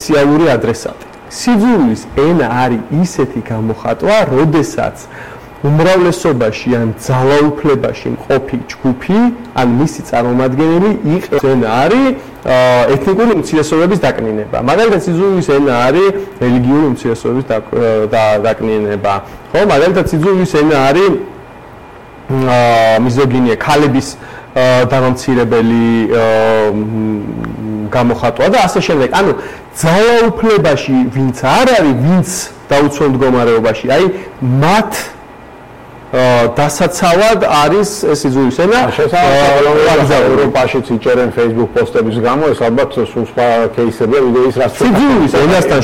პოტენციალური ადრესატი. სიძულვის ენა არის ისეთი გამოხატვა, როდესაც უმრავლესობაში ან ძალაუფლებაში მყოფი ჯგუფი ან მისი წარმომადგენელი იყენებს ენა არის ეთნიკური უმცირესობების დაკნინება. მაგალითად, სიძულვის ენა არის რელიგიური უმცირესობების დაკნინება. ხო, მაგალითად, სიძულვის ენა არის მიზოგინია, ქალების დამამცირებელი გამოხატვა და ასე შემდეგ. ანუ ძალაუფლებაში ვინც არ არის, ვინც დაუცველ მდგომარეობაში, აი მათ დასაცავად არის ეს სიძულვის ენა. შესაძლოა ევროპაშიც იჭერენ Facebook პოსტების გამო, ეს ალბათ სულ სხვა кейსებია, ვიდეოს რაც სიძულვის ენასთან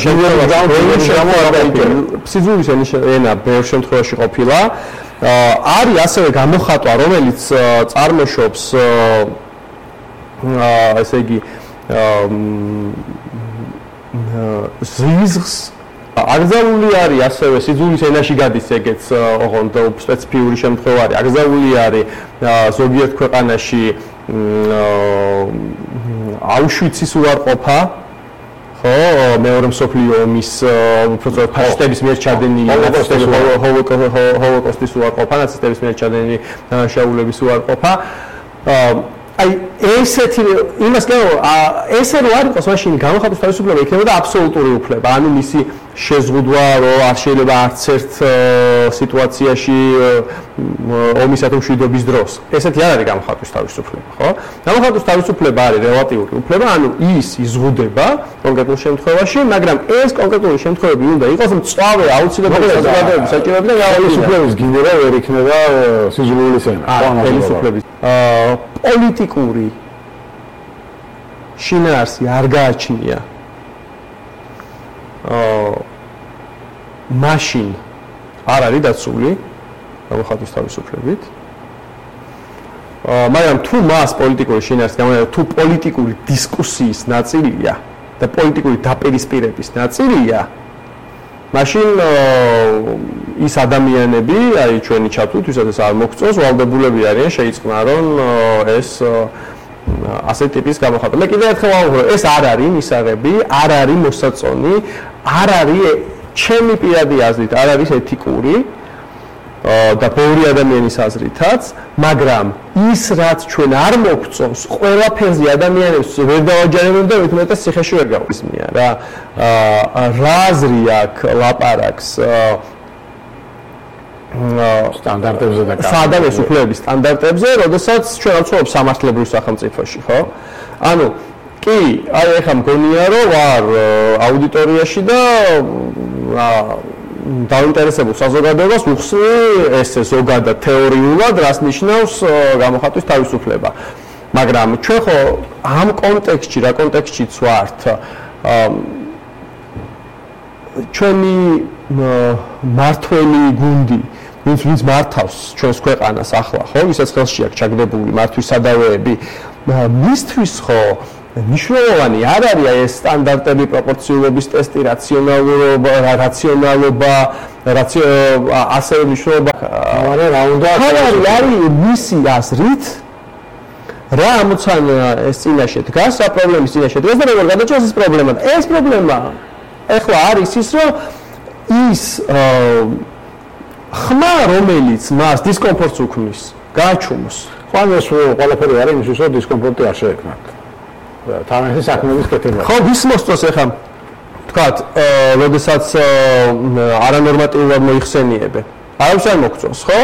სიძულვის ენა ბევრ შემთხვევაში ყოფილა. არის ასევე გამოხატვა, რომელიც წარმოშობს ესე იგი ზიზღს აკრძალული არის ასევე სიძულვის ენაში გადის ეგეც ოღონდ სპეციფიური შემთხვევა არის. აკრძალული არის ზოგიერთ ქვეყანაში აუშვიცის უარყოფა, ხო, მეორე მსოფლიო ომის ფაშისტების მიერ ჩადენილი ჰოლოკოსტის უარყოფა, ნაცისტების მიერ ჩადენილი დანაშაულების უარყოფა. აი ესეთი იმას λέω, ესე რო არ იყოს, მაშინ გამოხატვის თავისუფლება იქნებოდა აბსოლუტური უფლება. ანუ მისი შეზღუდვა რო არ შეიძლება არც ერთ სიტუაციაში ომისა თუ მშვიდობის დროს. ესეთი არ არის გამოხატვის თავისუფლება, ხო? გამოხატვის თავისუფლება არის რელატიური უფლება, ანუ ის იზღუდება კონკრეტულ შემთხვევაში, მაგრამ ეს კონკრეტული შემთხვევები უნდა იყოს მწვავე აუცილებელი საზოგადოების საჭიროები და ხელისუფლების გინერა ვერ იქნება სიძულვის ენა. ხელისუფლების პოლიტიკური შინაარსი არ გააჩნია მაშინ არ არის დაცული გამოხატვის თავისუფლებით. მაგრამ თუ მას პოლიტიკური შინაარსი გამოიყენება, თუ პოლიტიკური დისკუსიის ნაწილია და პოლიტიკური დაპირისპირების ნაწილია, მაშინ ის ადამიანები, აი ჩვენი ჩათვლით, ვისაც არ მოგწონს, ვალდებულები არიან შეიწყნარონ ეს ასეთი ტიპის გამოხატვა. მე კიდევ ერთხელ ვამბობ, ეს არ არის მისაღები, არ არის მოსაწონი, არ არის ჩემი პირადი აზრით, არ არის ეთიკური და ბევრი ადამიანის აზრითაც, მაგრამ ის რაც ჩვენ არ მოგწონს, ყველაფერზე ადამიანებს ვერ დავაჯერებებ და ვითმეტეს ციხეში ვერ გავისმიან რა. რა აზრი აქვს ლაპარაკს სტანდარტებზე და საადამის უფლებების სტანდარტებზე, როდესაც ჩვენ ვცხოვრობ სამართლებრივ სახელმწიფოში, ხო? ანუ კი, აი ეხლა მგონია რომ ვარ აუდიტორიაში და დაინტერესებულ საზოგადოებას უხსნი ესე ზოგადად თეორიულად რას ნიშნავს გამოხატვის თავისუფლება. მაგრამ ჩვენ ხო ამ კონტექსტში, რა კონტექსტშიც ვართ, ჩვენი მართველი გუნდი, ვინც მართავს ჩვენს ქვეყანას ახლა, ხო, ვისაც ხელში აქვს ჩაგდებული მართვის სადავეები, მისთვის ხო მნიშვნელოვანი არ არის ეს სტანდარტები, პროპორციულობის ტესტი, რაციონალობა, ასევე მნიშვნელობა რა უნდა არის მისი აზრით რა ამოცანა ეს წინაშე დგას, რა პრობლემის წინაშე დგას და როგორ გადაჭრას ეს პრობლემა. ეს პრობლემა ეხლა არის ის, რომ ის ხმა, რომელიც მას დისკომფორტს უქმნის, გააჩუმოს. ხან ეს ყველაფერი არის იმისთვის, რომ დისკომფორტი არ შეექმნათ. თავისი საქმეების კეთება. ხო, ვის მოსწონს ეხლა თქვათ, როდესაც არანორმატიულად მოიხსენიებენ. არავის არ მოგწონს, ხო?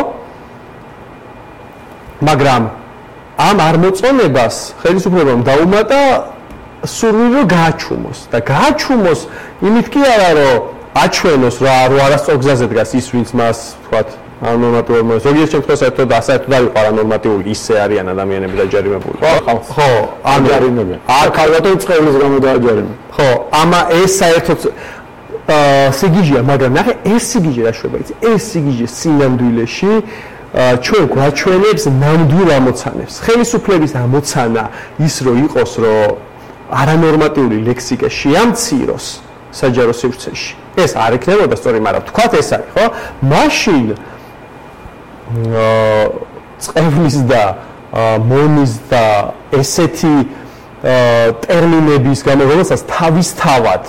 მაგრამ ამ არ მოწონებას ხელისუფლებამ დაუმატა სურვილი რომ გააჩუმოს და გააჩუმოს იმით კი არა რომ აჩვენოს რა არასწორ გზაზე დგას ის ვინც მას თქვათ არანორმატიულად ზოგიერთ შემთხვევაში საერთოდ არ იყო არანორმატიული ისე არიან ადამიანები დაჯერიმებული ხო აჯერიმებენ არ ქალბატონ წყევლის გამო დააჯერიმებენ ხო ამა ეს საერთოდ სიგიჟეა მაგრამ ნახე ეს სიგიჟე რა შვება იცი ეს სიგიჟე სინამდვილეში ჩვენ გვაჩვენებს ნამდვილ ამოცანებს ხელისუფლების ამოცანა ის რომ იყოს რომ არანორმატიული ლექსიკა შეამციროს საჯარო სივრცეში ეს არ იქნებოდა სწორი მაგრამ თქვათ ეს არის ხო მაშინ წყევლის და მონის და ესეთი ტერმინების გამო რომელსაც თავისთავად